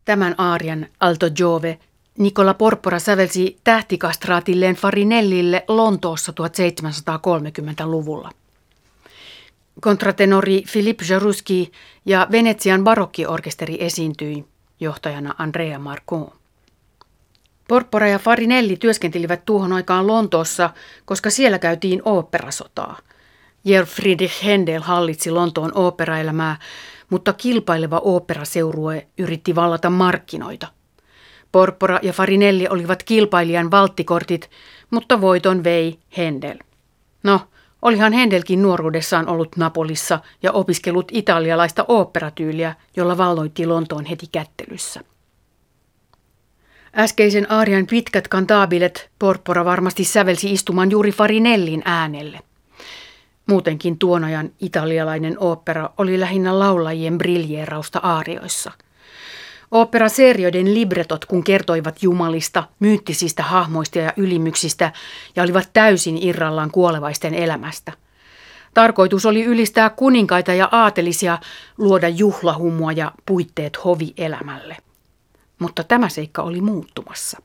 Tämän aarian Alto Giove Nicola Porpora sävelsi tähtikastraatilleen Farinellille Lontoossa 1730-luvulla. Kontratenori Philippe Jaruski ja Venetsian barokkiorkesteri esiintyi, johtajana Andrea Marcon. Porpora ja Farinelli työskentelivät tuohon aikaan Lontoossa, koska siellä käytiin oopperasotaa. Georg Friedrich Händel hallitsi Lontoon oopperaelämää, mutta kilpaileva oopperaseurue yritti vallata markkinoita. Porpora ja Farinelli olivat kilpailijan valttikortit, mutta voiton vei Händel. No, olihan Händelkin nuoruudessaan ollut Napolissa ja opiskellut italialaista oopperatyyliä, jolla valloitti Lontoon heti kättelyssä. Äskeisen aarian pitkät kantaabilet Porpora varmasti sävelsi istumaan juuri Farinellin äänelle. Muutenkin tuon ajan italialainen ooppera oli lähinnä laulajien briljeerausta aarioissa. Oopperaserioiden libretot kun kertoivat jumalista, myyttisistä hahmoista ja ylimyksistä ja olivat täysin irrallaan kuolevaisten elämästä. Tarkoitus oli ylistää kuninkaita ja aatelisia, luoda juhlahumua ja puitteet hovielämälle. Mutta tämä seikka oli muuttumassa.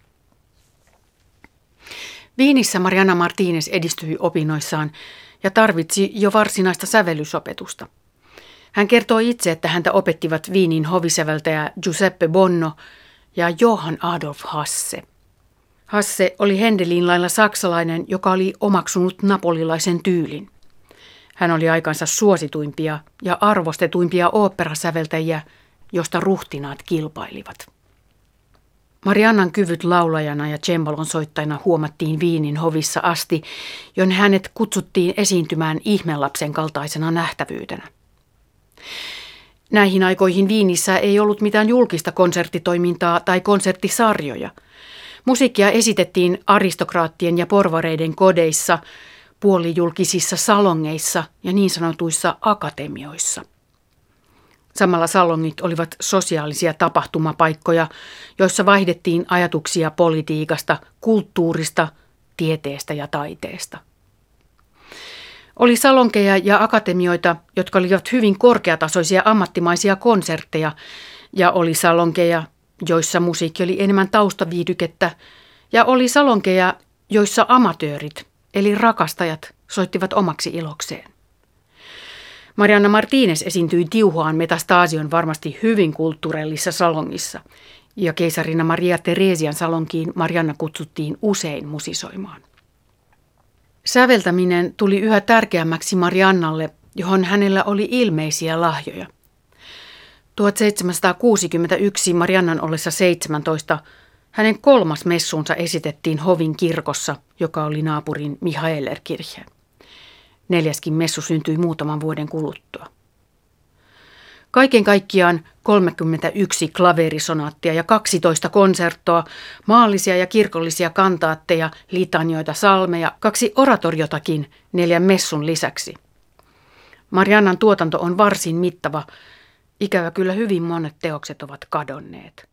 Viinissä Marianna Martínez edistyi opinnoissaan ja tarvitsi jo varsinaista sävellysopetusta. Hän kertoi itse, että häntä opettivat Wienin hovisäveltäjä Giuseppe Bonno ja Johann Adolf Hasse. Hasse oli Händelin lailla saksalainen, joka oli omaksunut napolilaisen tyylin. Hän oli aikansa suosituimpia ja arvostetuimpia oopperasäveltäjiä, josta ruhtinaat kilpailivat. Mariannan kyvyt laulajana ja cembalon soittajana huomattiin Wienin hovissa asti, jonne hänet kutsuttiin esiintymään ihmelapsen kaltaisena nähtävyytenä. Näihin aikoihin Wienissä ei ollut mitään julkista konserttitoimintaa tai konserttisarjoja. Musiikkia esitettiin aristokraattien ja porvareiden kodeissa, puolijulkisissa salongeissa ja niin sanotuissa akatemioissa. Samalla salongit olivat sosiaalisia tapahtumapaikkoja, joissa vaihdettiin ajatuksia politiikasta, kulttuurista, tieteestä ja taiteesta. Oli salonkeja ja akatemioita, jotka olivat hyvin korkeatasoisia ammattimaisia konsertteja, ja oli salonkeja, joissa musiikki oli enemmän taustaviihdykettä, ja oli salonkeja, joissa amatöörit, eli rakastajat, soittivat omaksi ilokseen. Marianna Martínez esiintyi Tiuhoan Metastasion varmasti hyvin kulttuurellisessa salongissa, ja keisarina Maria Teresian salonkiin Marianna kutsuttiin usein musisoimaan. Säveltäminen tuli yhä tärkeämmäksi Mariannalle, johon hänellä oli ilmeisiä lahjoja. 1761 Mariannan ollessa 17 hänen 3. messunsa esitettiin Hovin kirkossa, joka oli naapurin Michaelerkirche. 4. messu syntyi muutaman vuoden kuluttua. Kaiken kaikkiaan 31 klaverisonaattia ja 12 konserttoa, maallisia ja kirkollisia kantaatteja, litanioita, salmeja, 2 oratoriotakin 4 messun lisäksi. Mariannan tuotanto on varsin mittava. Ikävä kyllä hyvin monet teokset ovat kadonneet.